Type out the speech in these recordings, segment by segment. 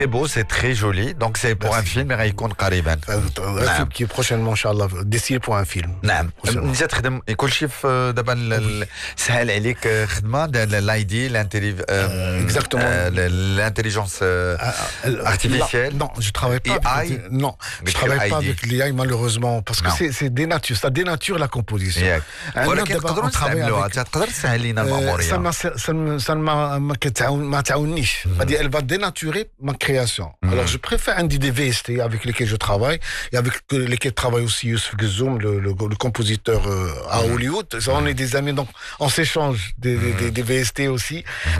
C'est beau, c'est très joli. Donc c'est pour un film رايكون قريبا. Un film qui est prochainement, Inch'Allah, dessiné pour un film. نعم. انت تخدم كل شيء في دابا سهل عليك خدمه لاي دي l'intelligence artificielle. Non, je travaille pas avec non, je travaille pas avec l'AI malheureusement parce que c'est dénature, ça dénature la composition. ولكن تقدروا نستعملوها تقدر تسهل لنا المأمورية. ça ما تعاونيش. Elle va dénaturer ma création. Alors je préfère un des VST avec lesquels je travaille et avec lesquels travaille aussi Youssef Gzoum, le compositeur à Hollywood. Ça, on est des amis, donc on s'échange des VST aussi.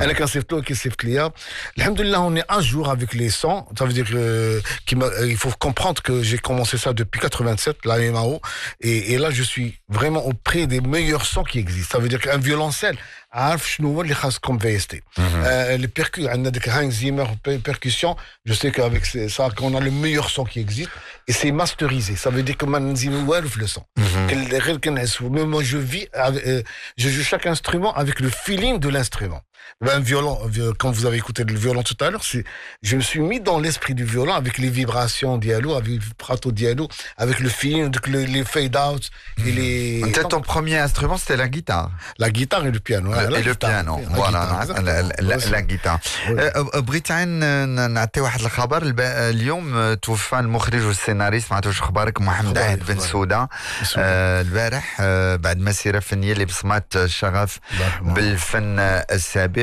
Alhamdulillah, on est un jour avec les sons. Ça veut dire qu'il faut comprendre que j'ai commencé ça depuis 87, la MAO, et là je suis vraiment auprès des meilleurs sons qui existent. Ça veut dire qu'un violoncelle, عارف شنو هو اللي خاصكم VST. Les percus, on a des Hans Zimmer percussions. Je sais qu'avec ça, qu'on a le meilleur son qui existe et c'est masterisé. Ça veut dire que maintenant, le son. Mais moi, je joue chaque instrument avec le feeling de l'instrument. Un violon, quand vous avez écouté le violon tout à l'heure, je me suis mis dans l'esprit du violon avec les vibrations dialo, avec le vibrato dialo, avec le feeling, les fade out et les. Peut-être ton premier instrument, c'était la guitare. La guitare et le piano. Et le piano, voilà, la guitare. بغيت نعطي واحد الخبر اليوم توفى المخرج والسيناريست ما عرفتش اخبارك محمد عهد بن سوده البارح بعد مسيره فنيه اللي بصمات الشغف بالفن السابع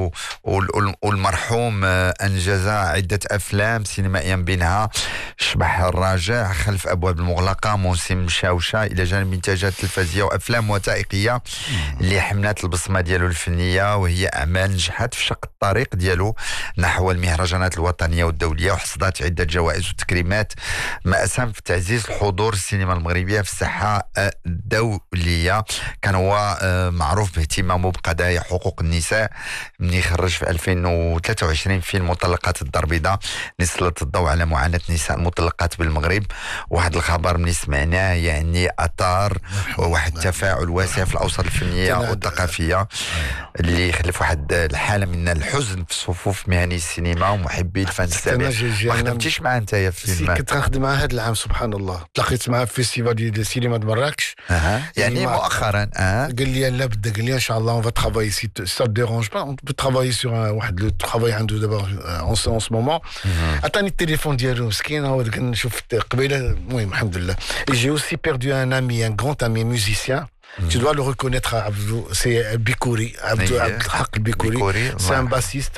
والمرحوم انجز عده افلام سينمائيا بينها شبح الراجع خلف ابواب المغلقه موسم شاوشه الى جانب انتاجات تلفزيونيه وافلام وثائقيه اللي حملت البصمه ديالو الفنيه وهي اعمال نجحت في شق الطريق ديالو نحو المهرجانات الوطنيه والدوليه وحصدت عده جوائز وتكريمات ما اسهم في تعزيز حضور السينما المغربيه في الساحه الدوليه. كان هو معروف باهتمامه بقضايا حقوق النساء من يخرج في 2023 فيلم مطلقات الدار البيضاء نسلط الضوء على معاناه النساء المطلقات بالمغرب. واحد الخبر من سمعناه يعني اثار واحد التفاعل واسع في الاوساط الفنيه والثقافيه اللي يخلف واحد الحاله من الحزن في صفوف مهني السينما ومحبي الفن السابع. ما خدمتيش معاه انت في فيلم؟ كنت نخدم معاه هذا العام سبحان الله، تلاقيت معاه في فيستيفال ديال السينما د مراكش يعني مؤخرا. قال لي لا بد، قال لي ان شاء الله اون فا ترافاي سي سا ديرونج با اون بو ترافاي سور واحد لو ترافاي عنده دابا اون سو مومون. عطاني التليفون ديالو مسكين هو كنشوف قبيله. المهم الحمد لله. J'ai aussi perdu un ami, un grand ami musicien. Tu dois le reconnaître, c'est Bikouri, Abdelhak Bikouri. C'est un bassiste.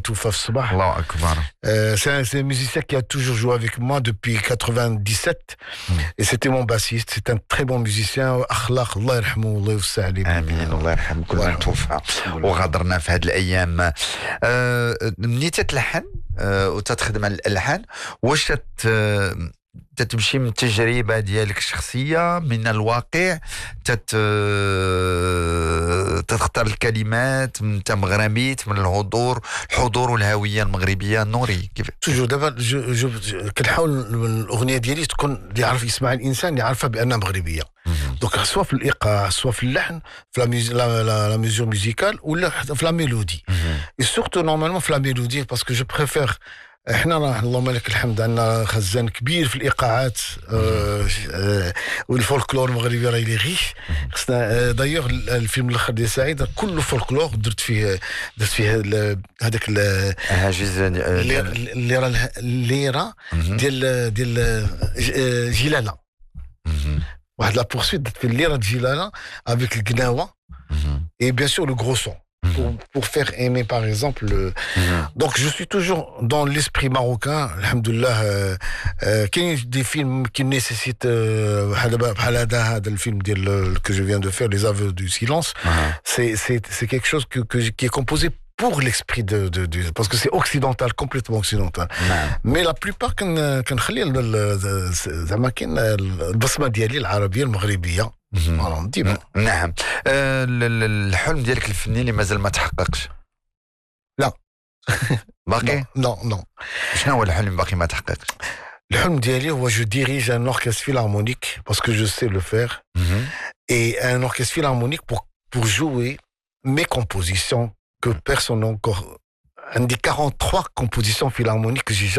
C'est un musicien qui a toujours joué avec moi depuis 97 et c'était mon bassiste. C'est un très bon musicien. أخلاق الله يرحمه والله يوسع عليه. آمين الله يرحم كل من توفى وغادرنا في هذه الأيام. مني تتلحن وتتخدم على الألحان واش تتمشي من التجربة ديالك الشخصية من الواقع تختار الكلمات من مغربيت من الحضور والهوية المغربية نوري كيف توجور دابا كنحاول الأغنية ديالي تكون اللي يعرف يسمع الإنسان اللي يعرفها بأنها مغربية. دونك سواء في الإيقاع سواء في اللحن في لا ميزور ميوزيكال ولا في لا ميلودي. et surtout normalement في لا ميلودي parce que je préfère. احنا اللهم لك الحمد عندنا خزان كبير في الايقاعات والفولكلور المغربي راه لي غيش. خصنا دايوغ الفيلم الاخر ديال سعيد كله فولكلور درت فيه هذاك هاجز الليره ديال جلاله. واحد لا بورسويت درت في الليره ديال جلاله افيك القناوه et bien sûr le gros son. Pour faire aimer par exemple donc je suis toujours dans l'esprit marocain alhamdoulilah. كاين des films qui nécessitent بحال هذا الفيلم ديال que je viens de faire les aveux du silence. C'est quelque chose qui est composé pour l'esprit parce que c'est occidental, complètement occidental. Mais la plupart كنخلي زعما كاين البصمه ديالي العربيه المغربيه. نعم. الحلم ديالك الفني اللي مازال ما تحققش؟ لا باقي؟ نو. شنو هو الحلم باقي ما تحققش؟ الحلم ديالي هو جو ديريج ان orchestre philharmonique parce que je sais le faire et un orchestre philharmonique pour jouer mes compositions que personne n'a encore. Un des 43 compositions philharmoniques que j'ai jamais